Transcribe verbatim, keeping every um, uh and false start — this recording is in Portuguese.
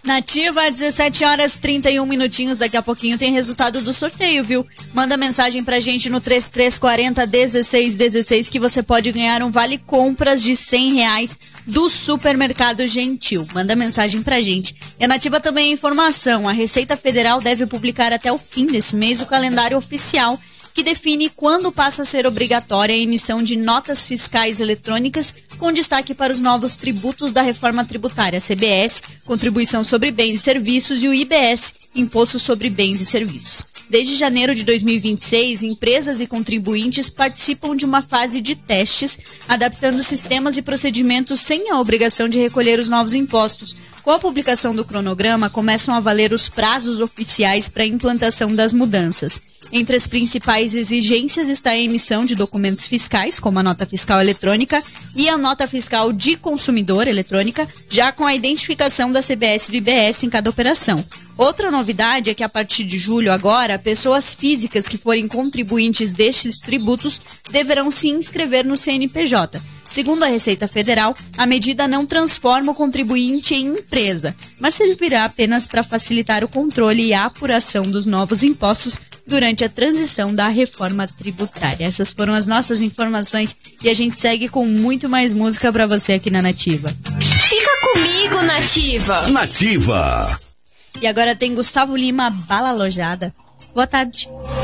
Nativa, dezessete horas e trinta e um minutinhos. Daqui a pouquinho tem resultado do sorteio, viu? Manda mensagem pra gente no três três quatro zero, um seis um seis que você pode ganhar um vale compras de cem reais do Supermercado Gentil. Manda mensagem pra gente. E a Nativa também é informação. A Receita Federal deve publicar até o fim desse mês o calendário oficial que define quando passa a ser obrigatória a emissão de notas fiscais eletrônicas, com destaque para os novos tributos da reforma tributária, C B S, Contribuição sobre Bens e Serviços, e o I B S, Imposto sobre Bens e Serviços. Desde janeiro de dois mil e vinte e seis, empresas e contribuintes participam de uma fase de testes, adaptando sistemas e procedimentos sem a obrigação de recolher os novos impostos. Com a publicação do cronograma, começam a valer os prazos oficiais para a implantação das mudanças. Entre as principais exigências está a emissão de documentos fiscais, como a nota fiscal eletrônica e a nota fiscal de consumidor eletrônica, já com a identificação da C B S e I B S em cada operação. Outra novidade é que a partir de julho agora, pessoas físicas que forem contribuintes destes tributos deverão se inscrever no C N P J. Segundo a Receita Federal, a medida não transforma o contribuinte em empresa, mas servirá apenas para facilitar o controle e a apuração dos novos impostos durante a transição da reforma tributária. Essas foram as nossas informações e a gente segue com muito mais música para você aqui na Nativa. Fica comigo, Nativa! Nativa! E agora tem Gustavo Lima, Bala Alojada. Boa tarde.